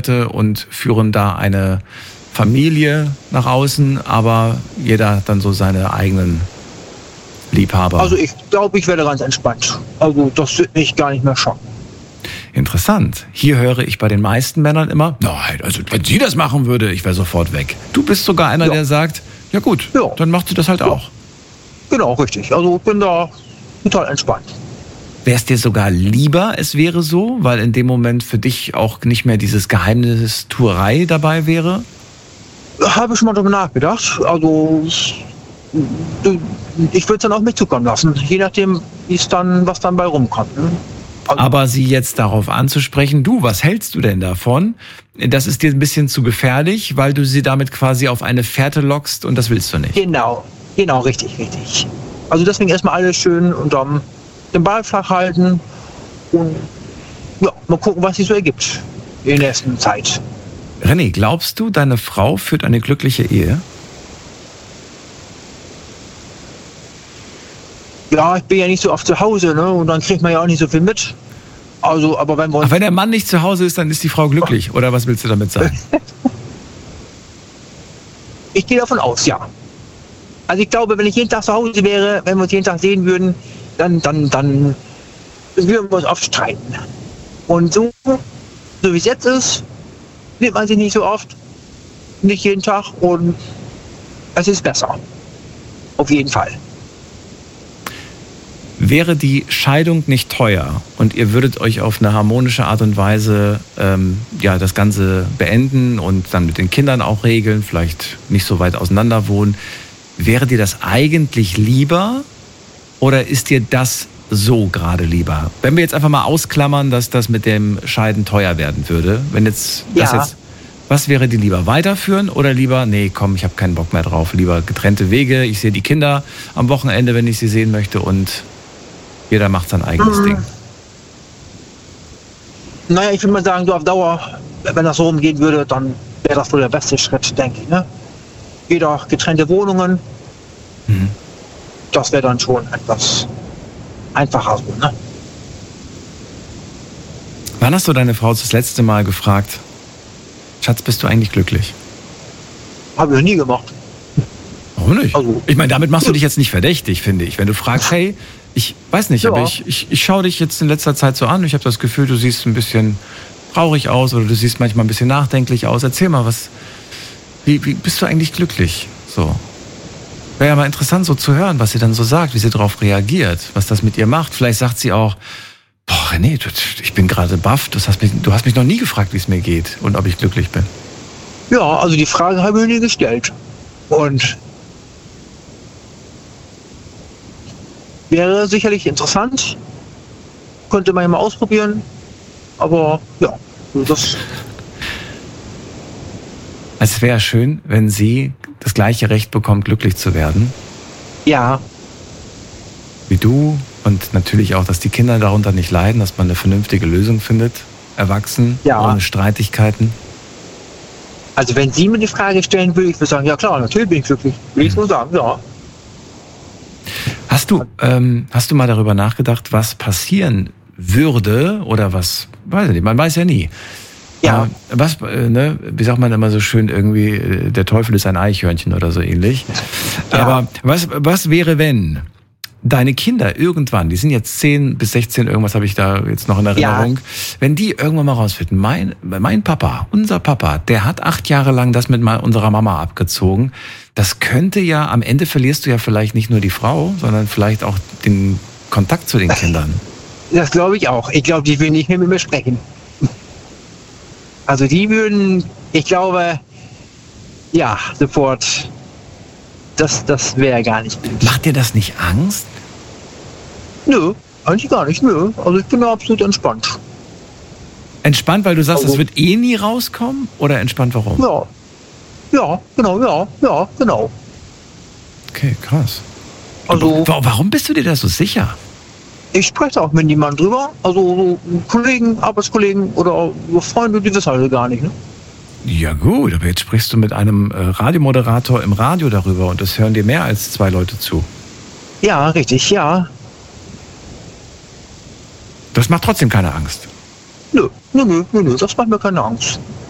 und führen da eine Familie nach außen, aber jeder dann so seine eigenen Liebhaber. Also ich glaube, ich werde ganz entspannt. Also das wird mich gar nicht mehr schocken. Interessant. Hier höre ich bei den meisten Männern immer, nein, also wenn sie das machen würde, ich wäre sofort weg. Du bist sogar einer, der sagt, ja gut, dann macht sie das halt auch. Genau, richtig. Also ich bin da total entspannt. Wäre es dir sogar lieber, es wäre so, weil in dem Moment für dich auch nicht mehr dieses Geheimnistuerei dabei wäre? Habe ich schon mal darüber nachgedacht. Also ich würde es dann auf mich zukommen lassen, je nachdem, was dann bei rumkommt. Ne? Also, aber sie jetzt darauf anzusprechen, du, was hältst du denn davon? Das ist dir ein bisschen zu gefährlich, weil du sie damit quasi auf eine Fährte lockst und das willst du nicht. Genau, richtig. Also deswegen erstmal alles schön unterm den Ball flach halten und mal gucken, was sich so ergibt in der nächsten Zeit. René, glaubst du, deine Frau führt eine glückliche Ehe? Ja, ich bin ja nicht so oft zu Hause, ne? Und dann kriegt man ja auch nicht so viel mit. Also, aber wenn der Mann nicht zu Hause ist, dann ist die Frau glücklich. Oder was willst du damit sagen? Ich gehe davon aus, ja. Also ich glaube, wenn ich jeden Tag zu Hause wäre, wenn wir uns jeden Tag sehen würden, dann würden wir uns oft streiten. Und so wie es jetzt ist, sieht man sich nicht so oft, nicht jeden Tag und es ist besser. Auf jeden Fall. Wäre die Scheidung nicht teuer und ihr würdet euch auf eine harmonische Art und Weise das Ganze beenden und dann mit den Kindern auch regeln, vielleicht nicht so weit auseinander wohnen, wäre dir das eigentlich lieber oder ist dir das so gerade lieber? Wenn wir jetzt einfach mal ausklammern, dass das mit dem Scheiden teuer werden würde, was wäre dir lieber? Weiterführen oder lieber, nee, komm, ich habe keinen Bock mehr drauf, lieber getrennte Wege, ich sehe die Kinder am Wochenende, wenn ich sie sehen möchte und jeder macht sein eigenes Ding. Naja, ich würde mal sagen, so auf Dauer, wenn das so rumgehen würde, dann wäre das wohl der beste Schritt, denke ich. Ne? Jeder getrennte Wohnungen, das wäre dann schon etwas einfacher so, ne? Wann hast du deine Frau das letzte Mal gefragt, Schatz, bist du eigentlich glücklich? Habe ich nie gemacht. Warum nicht? Also, ich meine, damit machst du dich jetzt nicht verdächtig, finde ich. Wenn du fragst, hey, ich weiß nicht, aber ich schaue dich jetzt in letzter Zeit so an. Ich habe das Gefühl, du siehst ein bisschen traurig aus oder du siehst manchmal ein bisschen nachdenklich aus. Erzähl mal, wie bist du eigentlich glücklich? So. Wäre ja mal interessant, so zu hören, was sie dann so sagt, wie sie darauf reagiert, was das mit ihr macht. Vielleicht sagt sie auch, boah, René, ich bin gerade baff, du hast mich noch nie gefragt, wie es mir geht und ob ich glücklich bin. Ja, also die Frage habe ich mir nie gestellt. Und wäre sicherlich interessant. Könnte man ja mal ausprobieren. Aber ja, das... Es wäre schön, wenn sie das gleiche Recht bekommt, glücklich zu werden. Ja. Wie du. Und natürlich auch, dass die Kinder darunter nicht leiden, dass man eine vernünftige Lösung findet. Erwachsen, ohne Streitigkeiten. Also wenn sie mir die Frage stellen würde, ich würde sagen, ja klar, natürlich bin ich glücklich. Will ich so sagen, ja. Hast du mal darüber nachgedacht, was passieren würde oder was, weiß ich nicht, man weiß ja nie. Ja. Wie sagt man immer so schön irgendwie, der Teufel ist ein Eichhörnchen oder so ähnlich. Ja. Aber was wäre, wenn deine Kinder irgendwann, die sind jetzt 10 bis 16, irgendwas habe ich da jetzt noch in Erinnerung, wenn die irgendwann mal rausfinden, mein Papa, unser Papa, der hat 8 Jahre lang das mit unserer Mama abgezogen. Das könnte ja, am Ende verlierst du ja vielleicht nicht nur die Frau, sondern vielleicht auch den Kontakt zu den Kindern. Das glaube ich auch. Ich glaube, die würden nicht mehr mit mir sprechen. Also die würden, ich glaube, ja, sofort, das wäre gar nicht gut. Macht dir das nicht Angst? Nö, eigentlich gar nicht, nö. Also ich bin da absolut entspannt. Entspannt, weil du sagst, es wird eh nie rauskommen? Oder entspannt, warum? Ja, genau. Okay, krass. Also, warum bist du dir da so sicher? Ich spreche auch mit niemandem drüber. Also Kollegen, Arbeitskollegen oder Freunde, die wissen halt gar nicht, ne? Ja gut, aber jetzt sprichst du mit einem Radiomoderator im Radio darüber und es hören dir mehr als 2 Leute zu. Ja, richtig, ja. Das macht trotzdem keine Angst? Nö, das macht mir keine Angst.